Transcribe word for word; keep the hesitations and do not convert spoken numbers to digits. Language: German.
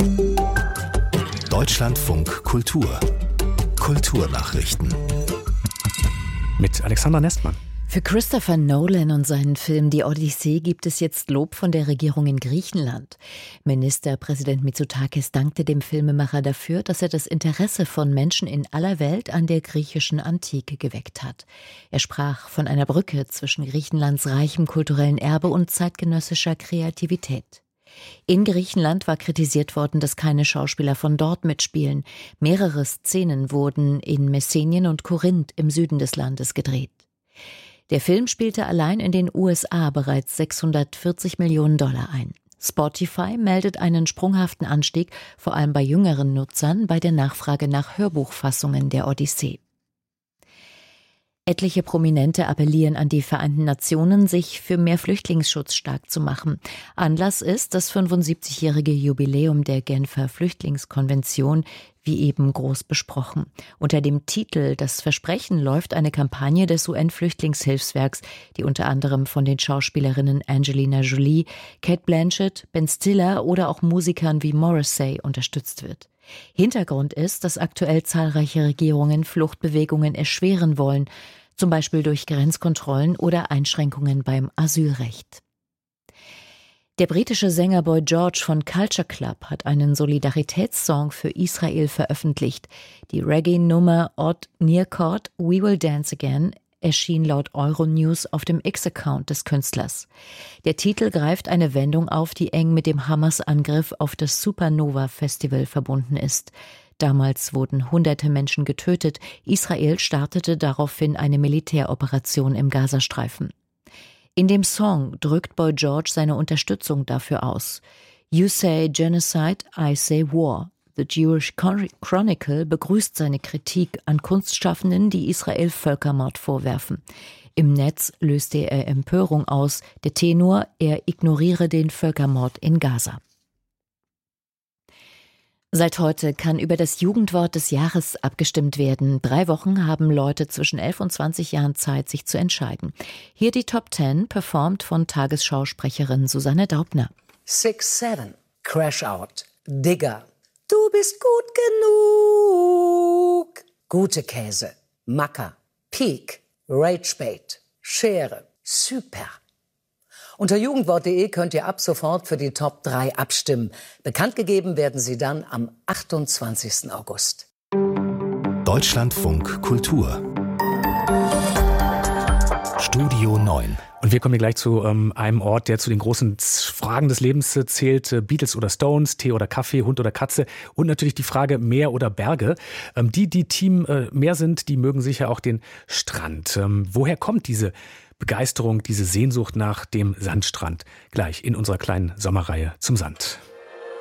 Deutschlandfunk Kultur. Kulturnachrichten. Mit Alexander Nestmann. Für Christopher Nolan und seinen Film Die Odyssee gibt es jetzt Lob von der Regierung in Griechenland. Ministerpräsident Mitsotakis dankte dem Filmemacher dafür, dass er das Interesse von Menschen in aller Welt an der griechischen Antike geweckt hat. Er sprach von einer Brücke zwischen Griechenlands reichem kulturellen Erbe und zeitgenössischer Kreativität. In Griechenland war kritisiert worden, dass keine Schauspieler von dort mitspielen. Mehrere Szenen wurden in Messenien und Korinth im Süden des Landes gedreht. Der Film spielte allein in den U S A bereits sechshundertvierzig Millionen Dollar ein. Spotify meldet einen sprunghaften Anstieg, vor allem bei jüngeren Nutzern, bei der Nachfrage nach Hörbuchfassungen der Odyssee. Etliche Prominente appellieren an die Vereinten Nationen, sich für mehr Flüchtlingsschutz stark zu machen. Anlass ist das fünfundsiebzigjährige Jubiläum der Genfer Flüchtlingskonvention, wie eben groß besprochen. Unter dem Titel »Das Versprechen« läuft eine Kampagne des U N-Flüchtlingshilfswerks, die unter anderem von den Schauspielerinnen Angelina Jolie, Cate Blanchett, Ben Stiller oder auch Musikern wie Morrissey unterstützt wird. Hintergrund ist, dass aktuell zahlreiche Regierungen Fluchtbewegungen erschweren wollen, zum Beispiel durch Grenzkontrollen oder Einschränkungen beim Asylrecht. Der britische Sänger Boy George von Culture Club hat einen Solidaritätssong für Israel veröffentlicht. Die Reggae-Nummer Odd Near Caught, We Will Dance Again erschien laut Euronews auf dem X-Account des Künstlers. Der Titel greift eine Wendung auf, die eng mit dem Hamas-Angriff auf das Supernova-Festival verbunden ist. Damals wurden hunderte Menschen getötet. Israel startete daraufhin eine Militäroperation im Gazastreifen. In dem Song drückt Boy George seine Unterstützung dafür aus. You say genocide, I say war. The Jewish Chronicle begrüßt seine Kritik an Kunstschaffenden, die Israel Völkermord vorwerfen. Im Netz löste er Empörung aus. Der Tenor, er ignoriere den Völkermord in Gaza. Seit heute kann über das Jugendwort des Jahres abgestimmt werden. Drei Wochen haben Leute zwischen elf und zwanzig Jahren Zeit, sich zu entscheiden. Hier die Top Ten, performt von Tagesschausprecherin Susanne Daubner. Six Seven, Crash Out, Digger. Du bist gut genug. Gute Käse, Macker, Peak, Ragebait, Schere, Super. Unter jugendwort punkt de könnt ihr ab sofort für die Top drei abstimmen. Bekannt gegeben werden sie dann am achtundzwanzigsten August. Deutschlandfunk Kultur. Studio neun. Und wir kommen hier gleich zu ähm, einem Ort, der zu den großen Fragen des Lebens äh, zählt. Äh, Beatles oder Stones, Tee oder Kaffee, Hund oder Katze. Und natürlich die Frage Meer oder Berge. Ähm, die, die Team äh, Meer sind, die mögen sicher auch den Strand. Ähm, woher kommt diese Begeisterung, diese Sehnsucht nach dem Sandstrand? Gleich in unserer kleinen Sommerreihe zum Sand.